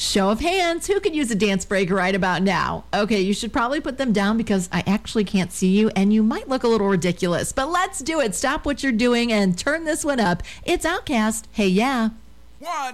Show of hands, who could use a dance break right about now? Okay, you should probably put them down because I actually can't see you and you might look a little ridiculous. But let's do it. Stop what you're doing and turn this one up. It's Outkast. Hey, yeah. One.